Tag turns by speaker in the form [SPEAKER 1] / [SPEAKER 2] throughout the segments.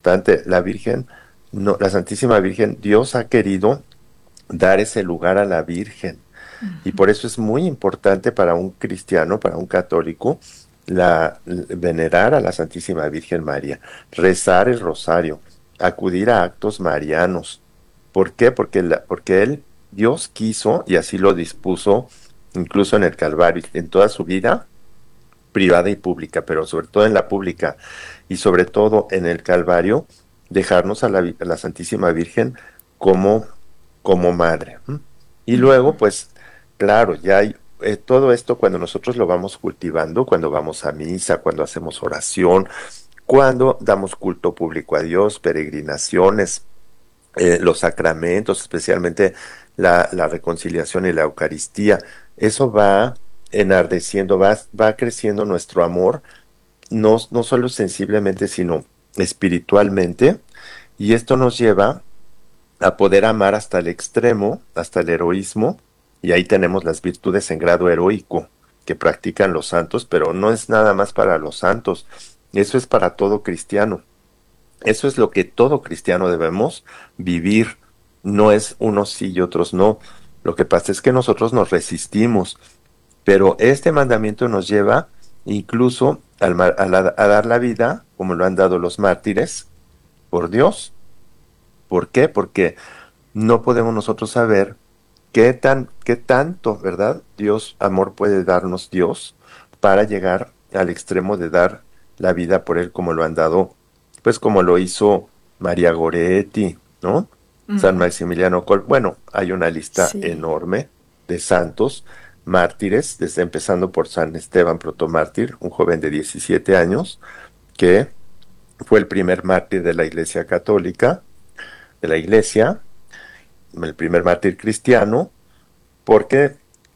[SPEAKER 1] importante, la Virgen, no, la Santísima Virgen, Dios ha querido dar ese lugar a la Virgen. Y por eso es muy importante para un cristiano, para un católico, venerar a la Santísima Virgen María, rezar el rosario, acudir a actos marianos. ¿Por qué? Porque Dios quiso, y así lo dispuso, incluso en el Calvario, en toda su vida, privada y pública, pero sobre todo en la pública y sobre todo en el Calvario, dejarnos a la Santísima Virgen como, como madre. ¿M? Y luego, pues, claro, ya hay todo esto cuando nosotros lo vamos cultivando, cuando vamos a misa, cuando hacemos oración, cuando damos culto público a Dios, peregrinaciones, los sacramentos, especialmente la reconciliación y la Eucaristía, eso va enardeciendo, va creciendo nuestro amor, no solo sensiblemente, sino espiritualmente, y esto nos lleva a poder amar hasta el extremo, hasta el heroísmo, y ahí tenemos las virtudes en grado heroico que practican los santos, pero no es nada más para los santos, eso es para todo cristiano. Eso es lo que todo cristiano debemos vivir. No es unos sí y otros no. Lo que pasa es que nosotros nos resistimos, pero este mandamiento nos lleva incluso a dar la vida, como lo han dado los mártires, por Dios. ¿Por qué? Porque no podemos nosotros saber qué tanto, ¿verdad? Amor puede darnos Dios para llegar al extremo de dar la vida por Él como lo han dado, pues como lo hizo María Goretti, ¿no? San
[SPEAKER 2] Ujú.
[SPEAKER 1] Maximiliano Kolbe. Bueno, hay una lista
[SPEAKER 2] Sí.
[SPEAKER 1] enorme de santos, mártires, desde empezando por San Esteban Protomártir, un joven de 17 años, que fue el primer mártir de la Iglesia Católica, de la Iglesia, el primer mártir cristiano, porque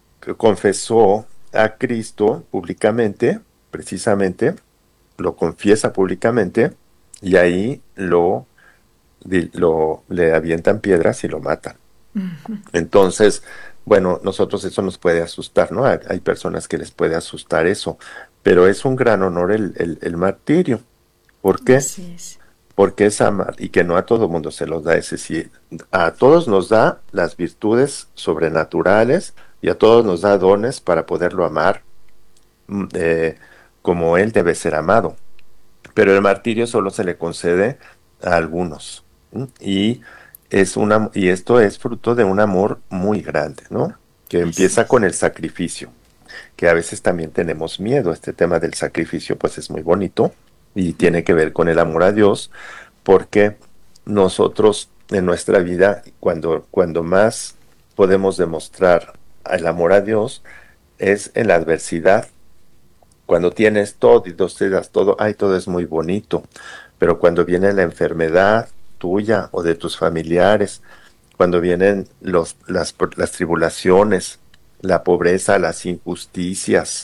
[SPEAKER 1] confesó a Cristo públicamente, precisamente, lo confiesa públicamente, y ahí le avientan piedras y lo matan. Entonces, bueno, nosotros eso nos puede asustar, ¿no? Hay personas que les puede asustar eso, pero es un gran honor el martirio. ¿Por qué?
[SPEAKER 2] Así es.
[SPEAKER 1] Porque es amar, y que no a todo mundo se los da ese sí. A todos nos da las virtudes sobrenaturales y a todos nos da dones para poderlo amar mm, eh, como él debe ser amado. Pero el martirio solo se le concede a algunos. ¿M? Y esto es fruto de un amor muy grande, ¿no? Que
[SPEAKER 2] Así
[SPEAKER 1] empieza
[SPEAKER 2] es.
[SPEAKER 1] con el sacrificio, que a veces también tenemos miedo. Este tema del sacrificio, pues es muy bonito y tiene que ver con el amor a Dios, porque nosotros en nuestra vida, cuando más podemos demostrar el amor a Dios, es en la adversidad. Cuando tienes todo y te das todo, ay, todo es muy bonito. Pero cuando viene la enfermedad tuya o de tus familiares, cuando vienen las tribulaciones, la pobreza, las injusticias,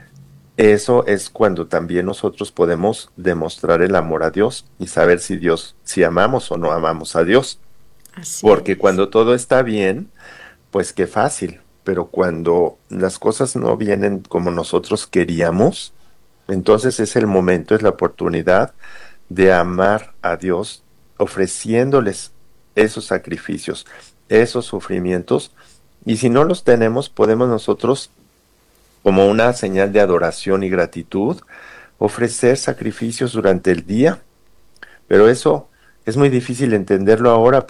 [SPEAKER 1] eso es cuando también nosotros podemos demostrar el amor a Dios y saber si amamos o no amamos a Dios.
[SPEAKER 2] Así
[SPEAKER 1] Porque
[SPEAKER 2] es.
[SPEAKER 1] cuando todo está bien, pues qué fácil. Pero cuando las cosas no vienen como nosotros queríamos, entonces es el momento, es la oportunidad de amar a Dios ofreciéndoles esos sacrificios, esos sufrimientos. Y si no los tenemos, podemos nosotros, como una señal de adoración y gratitud, ofrecer sacrificios durante el día. Pero eso es muy difícil entenderlo ahora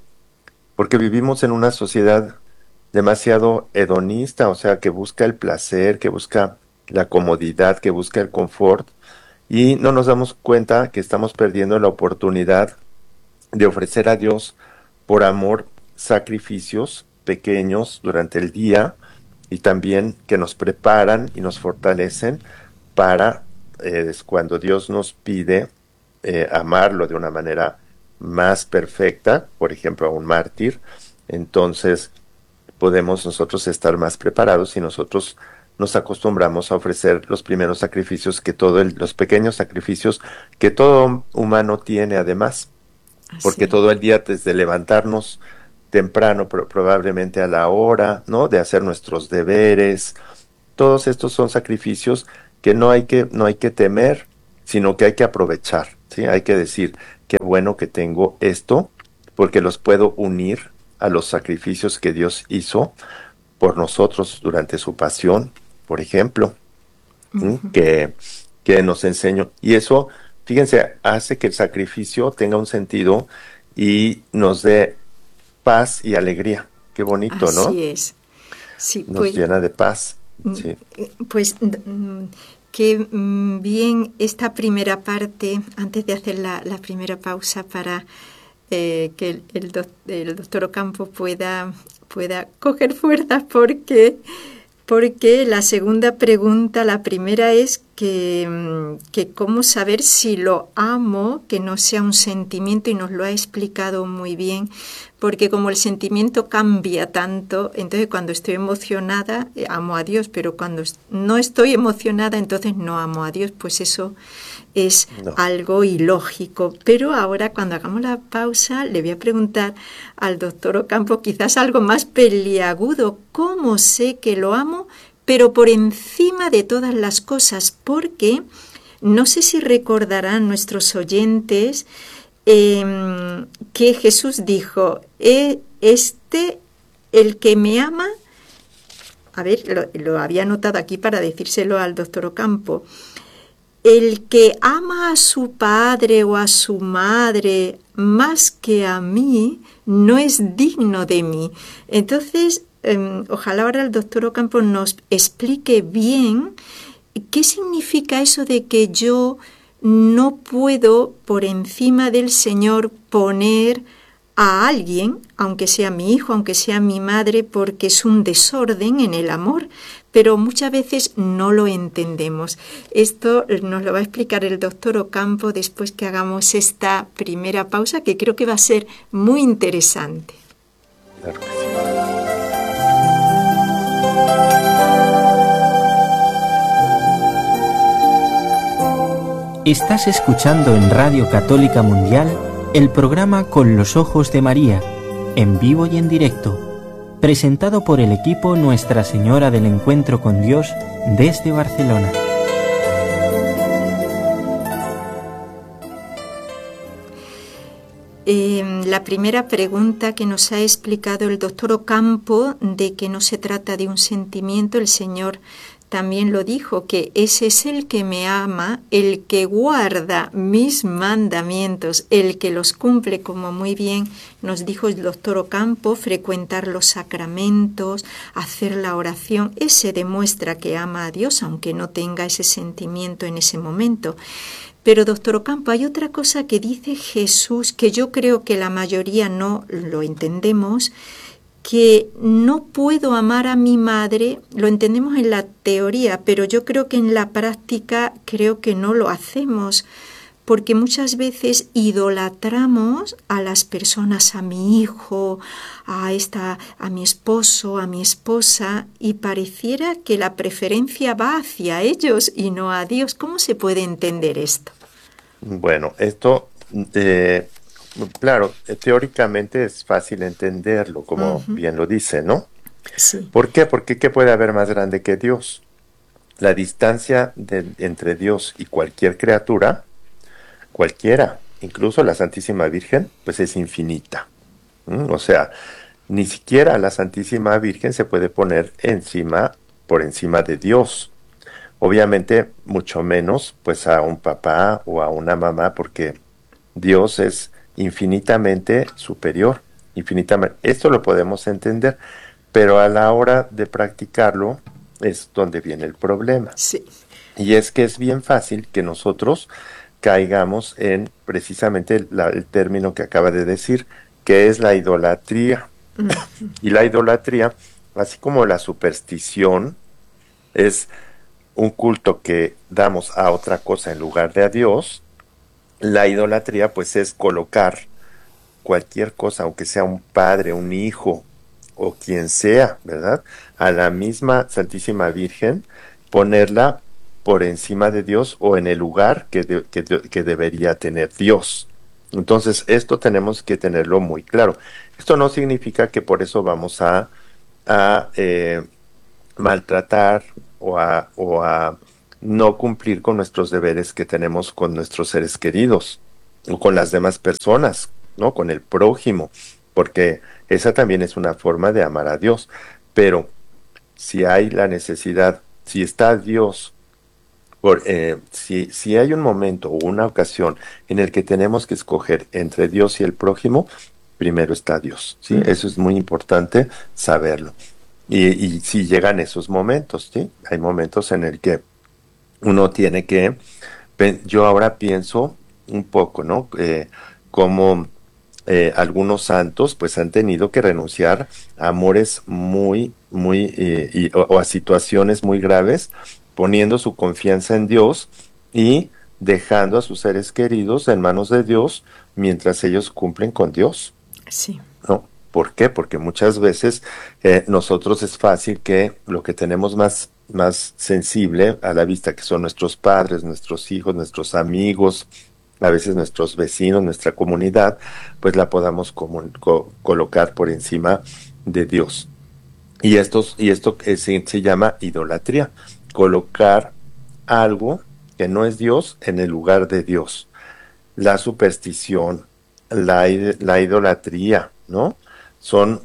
[SPEAKER 1] porque vivimos en una sociedad demasiado hedonista, o sea, que busca el placer, que busca la comodidad, que busca el confort, y no nos damos cuenta que estamos perdiendo la oportunidad de ofrecer a Dios por amor sacrificios pequeños durante el día y también que nos preparan y nos fortalecen para cuando Dios nos pide amarlo de una manera más perfecta, por ejemplo a un mártir, entonces podemos nosotros estar más preparados si nosotros nos acostumbramos a ofrecer los primeros sacrificios los pequeños sacrificios que todo humano tiene además, porque
[SPEAKER 2] Así
[SPEAKER 1] todo el día desde levantarnos temprano, probablemente a la hora, ¿no? De hacer nuestros deberes, todos estos son sacrificios que no hay que temer, sino que hay que aprovechar, ¿sí? Hay que decir, qué bueno que tengo esto, porque los puedo unir a los sacrificios que Dios hizo por nosotros durante su pasión, por ejemplo, ¿m? Que nos enseñó. Y eso, fíjense, hace que el sacrificio tenga un sentido y nos dé paz y alegría. Qué bonito, ¿no?
[SPEAKER 2] Así es. Sí,
[SPEAKER 1] Nos llena de paz.
[SPEAKER 2] mm,
[SPEAKER 1] Sí.
[SPEAKER 2] pues que bien esta primera parte, antes de hacer la primera pausa para que el doctor Ocampo pueda coger fuerzas, porque la segunda pregunta, la primera es que cómo saber si lo amo, que no sea un sentimiento, y nos lo ha explicado muy bien, porque como el sentimiento cambia tanto, entonces cuando estoy emocionada amo a Dios, pero cuando no estoy emocionada entonces no amo a Dios, pues eso es
[SPEAKER 1] No.
[SPEAKER 2] algo ilógico. Pero ahora, cuando hagamos la pausa, le voy a preguntar al doctor Ocampo quizás algo más peliagudo. ¿Cómo sé que lo amo, pero por encima de todas las cosas? Porque no sé si recordarán nuestros oyentes que Jesús dijo, el que me ama, a ver, lo había anotado aquí para decírselo al doctor Ocampo, el que ama a su padre o a su madre más que a mí, no es digno de mí. Entonces, ojalá ahora el doctor Ocampo nos explique bien qué significa eso de que yo no puedo por encima del Señor poner a alguien, aunque sea mi hijo, aunque sea mi madre, porque es un desorden en el amor, pero muchas veces no lo entendemos. Esto nos lo va a explicar el doctor Ocampo después que hagamos esta primera pausa, que creo que va a ser muy interesante.
[SPEAKER 1] Claro que sí.
[SPEAKER 3] Estás escuchando en Radio Católica Mundial el programa Con los Ojos de María, en vivo y en directo, presentado por el equipo Nuestra Señora del Encuentro con Dios desde Barcelona.
[SPEAKER 2] La primera pregunta que nos ha explicado el doctor Ocampo, de que no se trata de un sentimiento, el Señor también lo dijo, que ese es el que me ama, el que guarda mis mandamientos, el que los cumple, como muy bien nos dijo el doctor Ocampo, frecuentar los sacramentos, hacer la oración, ese demuestra que ama a Dios, aunque no tenga ese sentimiento en ese momento. Pero, doctor Ocampo, hay otra cosa que dice Jesús, que yo creo que la mayoría no lo entendemos, que no puedo amar a mi madre, lo entendemos en la teoría, pero yo creo que en la práctica creo que no lo hacemos, porque muchas veces idolatramos a las personas, a mi hijo, a mi esposo, a mi esposa, y pareciera que la preferencia va hacia ellos y no a Dios. ¿Cómo se puede entender esto?
[SPEAKER 1] Bueno, esto, claro, teóricamente es fácil entenderlo, como bien lo dice, ¿no?
[SPEAKER 2] Sí.
[SPEAKER 1] ¿Por qué? Porque ¿qué puede haber más grande que Dios? La distancia entre Dios y cualquier criatura, cualquiera, incluso la Santísima Virgen, pues es infinita. O sea, ni siquiera la Santísima Virgen se puede poner por encima de Dios. Obviamente, mucho menos, pues a un papá o a una mamá, porque Dios es infinitamente superior, infinitamente. Esto lo podemos entender, pero a la hora de practicarlo es donde viene el problema.
[SPEAKER 2] Sí.
[SPEAKER 1] Y es que es bien fácil que nosotros caigamos en precisamente el término que acaba de decir, que es la idolatría. Y la idolatría, así como la superstición, es un culto que damos a otra cosa en lugar de a Dios. La idolatría pues es colocar cualquier cosa, aunque sea un padre, un hijo o quien sea, ¿verdad? A la misma Santísima Virgen, ponerla por encima de Dios o en el lugar que debería tener Dios. Entonces, esto tenemos que tenerlo muy claro. Esto no significa que por eso vamos a maltratar o a no cumplir con nuestros deberes que tenemos con nuestros seres queridos. o con las demás personas, ¿no? Con el prójimo, porque esa también es una forma de amar a Dios. Pero si hay la necesidad, si está Dios, si hay un momento o una ocasión en el que tenemos que escoger entre Dios y el prójimo, primero está Dios, ¿sí? Eso es muy importante saberlo. Y si llegan esos momentos, ¿sí? Hay momentos en el que uno tiene que, yo ahora pienso un poco, ¿no? Como algunos santos pues han tenido que renunciar a amores o a situaciones muy graves, poniendo su confianza en Dios y dejando a sus seres queridos en manos de Dios mientras ellos cumplen con Dios.
[SPEAKER 2] Sí.
[SPEAKER 1] ¿No? ¿Por qué? Porque muchas veces nosotros es fácil que lo que tenemos más sensible a la vista, que son nuestros padres, nuestros hijos, nuestros amigos, a veces nuestros vecinos, nuestra comunidad, pues la podamos colocar por encima de Dios. Y esto se llama idolatría, colocar algo que no es Dios en el lugar de Dios. La superstición, la idolatría, ¿no? Son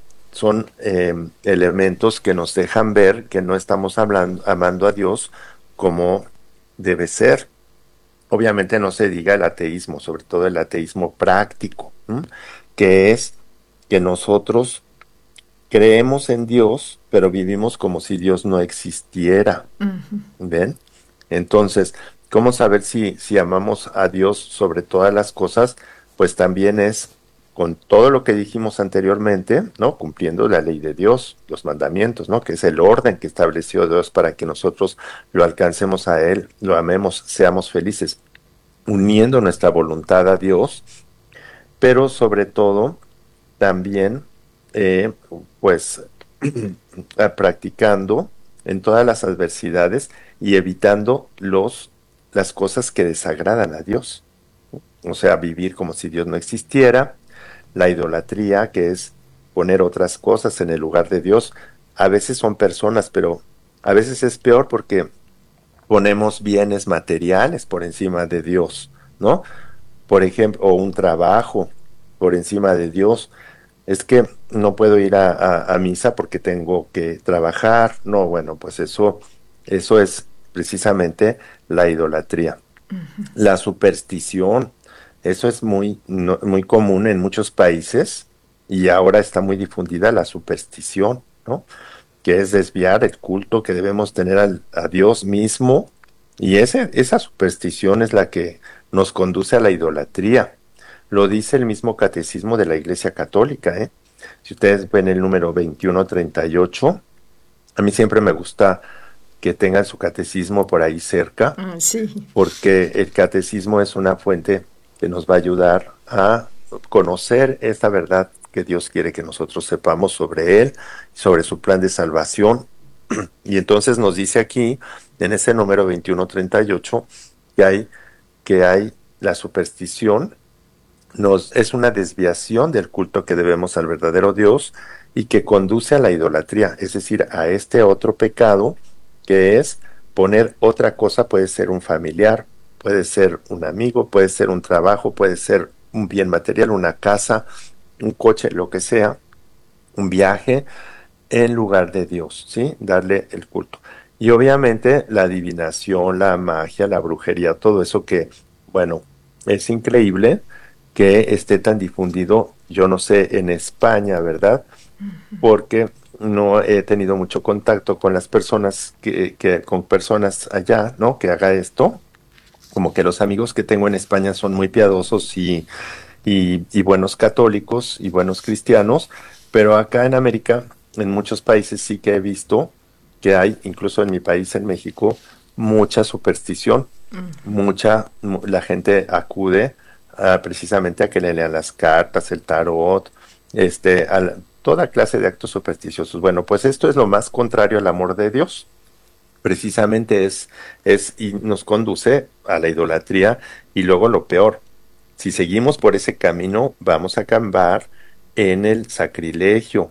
[SPEAKER 1] elementos que nos dejan ver que no estamos amando a Dios como debe ser. Obviamente no se diga el ateísmo, sobre todo el ateísmo práctico, ¿m? Que es que nosotros creemos en Dios, pero vivimos como si Dios no existiera. ¿Ven? Entonces, ¿cómo saber si amamos a Dios sobre todas las cosas? Pues también es con todo lo que dijimos anteriormente, ¿no? Cumpliendo la ley de Dios, los mandamientos, ¿no? Que es el orden que estableció Dios para que nosotros lo alcancemos a Él, lo amemos, seamos felices, uniendo nuestra voluntad a Dios, pero sobre todo también, pues, practicando en todas las adversidades y evitando las cosas que desagradan a Dios. O sea, vivir como si Dios no existiera, la idolatría, que es poner otras cosas en el lugar de Dios. A veces son personas, pero a veces es peor porque ponemos bienes materiales por encima de Dios, ¿no? Por ejemplo, o un trabajo por encima de Dios. Es que no puedo ir a misa porque tengo que trabajar. No, bueno, pues eso es precisamente la idolatría. La superstición, eso es muy común en muchos países y ahora está muy difundida la superstición, ¿no? Que es desviar el culto que debemos tener a Dios mismo, y esa superstición es la que nos conduce a la idolatría. Lo dice el mismo catecismo de la Iglesia Católica, ¿eh? Si ustedes ven el número 2138, a mí siempre me gusta que tengan su catecismo por ahí cerca,
[SPEAKER 2] Sí.
[SPEAKER 1] porque el catecismo es una fuente que nos va a ayudar a conocer esta verdad que Dios quiere que nosotros sepamos sobre Él, sobre su plan de salvación. Y entonces nos dice aquí, en ese número 2138, que hay la superstición, es una desviación del culto que debemos al verdadero Dios y que conduce a la idolatría, es decir, a este otro pecado que es poner otra cosa. Puede ser un familiar, puede ser un amigo, puede ser un trabajo, puede ser un bien material, una casa, un coche, lo que sea, un viaje, en lugar de Dios, ¿sí? Darle el culto. Y obviamente la adivinación, la magia, la brujería, todo eso que, bueno, es increíble que esté tan difundido, yo no sé, en España, ¿verdad? Porque no he tenido mucho contacto con las personas, con personas allá, ¿no? Que haga esto. Como que los amigos que tengo en España son muy piadosos y buenos católicos y buenos cristianos, pero acá en América, en muchos países sí que he visto que hay, incluso en mi país, en México, mucha superstición, la gente acude precisamente a que le lean las cartas, el tarot, toda clase de actos supersticiosos. Bueno, pues esto es lo más contrario al amor de Dios. Precisamente y nos conduce a la idolatría, y luego lo peor, si seguimos por ese camino, vamos a acabar en el sacrilegio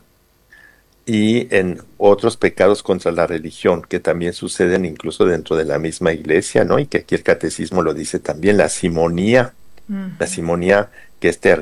[SPEAKER 1] y en otros pecados contra la religión, que también suceden incluso dentro de la misma iglesia, ¿no? Y que aquí el catecismo lo dice también, la simonía, La simonía, que es